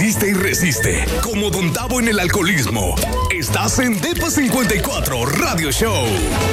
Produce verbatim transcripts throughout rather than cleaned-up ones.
resiste y resiste. Como Don Tavo en el alcoholismo. Estás en Depa cincuenta y cuatro Radio Show.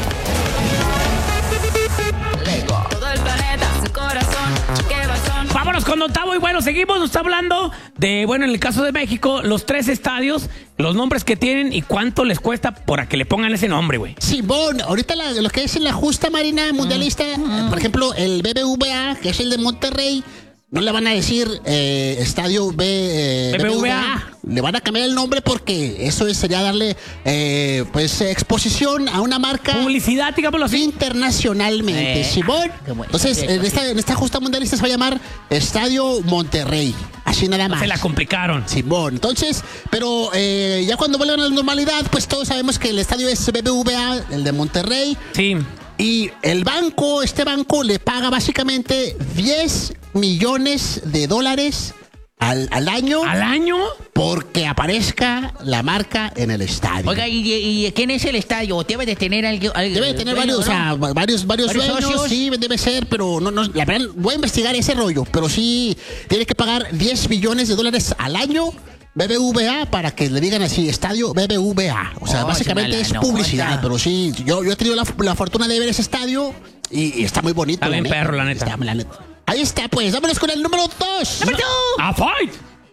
Todo el planeta, su corazón, qué razón. Vámonos con Don Tavo y bueno, seguimos, nos está hablando de, bueno, en el caso de México, los tres estadios, los nombres que tienen y cuánto les cuesta para que le pongan ese nombre, güey. Simón, ahorita la, lo que es la justa marina mundialista, mm. por ejemplo, el B B V A, que es el de Monterrey, no le van a decir eh, Estadio B, eh, B B V A. Le van a cambiar el nombre porque eso sería darle eh, pues exposición a una marca. Publicidad, digámoslo así. Internacionalmente, eh, Simón. Bueno, entonces, sí, en, esta, en esta justa mundialista se va a llamar Estadio Monterrey. Así nada más. Se la complicaron. Simón. Entonces, pero eh, ya cuando vuelvan a la normalidad, pues todos sabemos que el estadio es B B V A, el de Monterrey. Sí. Y el banco, este banco le paga básicamente diez millones de dólares al, al año. ¿Al año? Porque aparezca la marca en el estadio. Oiga, ¿y, y quién es el estadio? Debe de tener algo. Debe de tener varios, ¿no? O sea, varios, varios, ¿Varios dueños, socios? Sí, debe ser, pero no, no, la verdad, voy a investigar ese rollo, pero sí tiene que pagar diez millones de dólares al año. B B V A para que le digan así, estadio B B V A. O sea, oh, básicamente es publicidad, no, pero sí, yo, yo he tenido la, la fortuna de ver ese estadio y, y está muy bonito. Está bien perro, la neta. Está, la neta. Ahí está, pues, vámonos con el número dos. ¡Número dos! ¡A fight!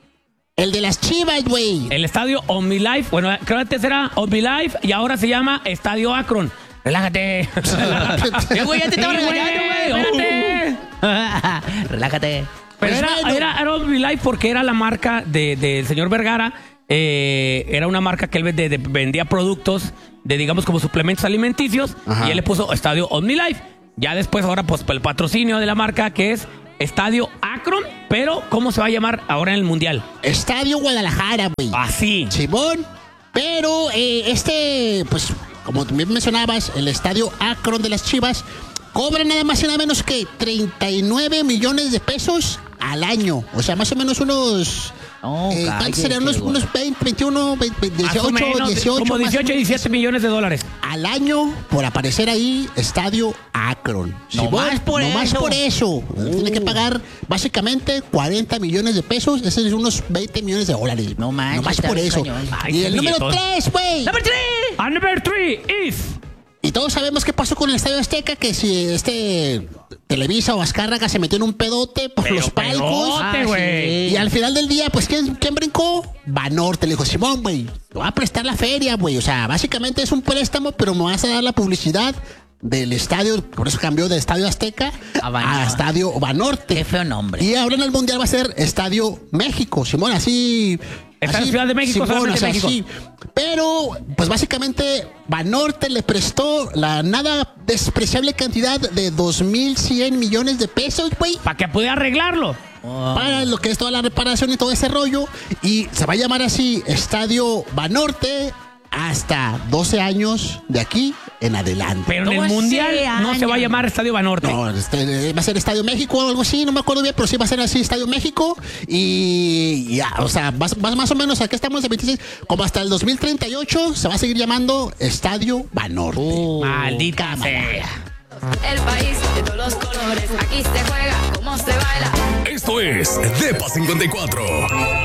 El de las Chivas, güey. El estadio OmniLife, bueno, creo que antes era OmniLife y ahora se llama Estadio Akron. Relájate. Relájate. Güey, ya te estaba regañando, güey. Espérate. Relájate. Pero era, bueno. era, era OmniLife porque era la marca del de, de señor Vergara. Eh, era una marca que él de, de, vendía productos de, digamos, como suplementos alimenticios. Ajá. Y él le puso Estadio OmniLife. Ya después, ahora, pues, el patrocinio de la marca que es Estadio Akron. Pero, ¿cómo se va a llamar ahora en el Mundial? Estadio Guadalajara, güey. Así. Simón. Pero, eh, este, pues, como también mencionabas, el Estadio Akron de las Chivas cobra nada más y nada menos que treinta y nueve millones de pesos al año. O sea, más o menos unos... Oh, eh, ¿Cuántos serían? Unos, unos veinte, veintiuno, veinte, dieciocho, menos, dieciocho. Como dieciocho, diecisiete millones de dólares. Al año por aparecer ahí, Estadio Akron. No si más por no eso. más por eso. Uh. Tiene que pagar básicamente cuarenta millones de pesos. Ese es unos veinte millones de dólares. No más. No más por eso. Ay, y el número tres, güey. Number three. And number three is... Y todos sabemos qué pasó con el Estadio Azteca, que si este Televisa o Azcárraga se metió en un pedote por Pero los palcos. Pedote, ah, sí. Y al final del día, pues, ¿quién, quién brincó? Banorte. Le dijo, Simón, güey, te voy a prestar la feria, güey. O sea, básicamente es un préstamo, pero me vas a dar la publicidad del estadio. Por eso cambió de Estadio Azteca a, a Estadio Banorte. Qué feo nombre. Y ahora en el Mundial va a ser Estadio México, Simón, así... Está en Ciudad de México, Simón, o sea, México. Sí. Pero, pues básicamente, Banorte le prestó la nada despreciable cantidad de dos mil cien millones de pesos, güey. Para que pudiera arreglarlo. Oh. Para lo que es toda la reparación y todo ese rollo. Y se va a llamar así Estadio Banorte hasta doce años de aquí en adelante. Pero en el Mundial no se va a llamar Estadio Banorte. No, este, va a ser Estadio México o algo así, no me acuerdo bien, pero sí va a ser así, Estadio México. Y ya, o sea, más, más o menos, aquí estamos en veintiséis, como hasta el dos mil treinta y ocho se va a seguir llamando Estadio Banorte. Uh, Maldita sea. El país de todos los colores, aquí se juega, como se baila. Esto es Depa cincuenta y cuatro.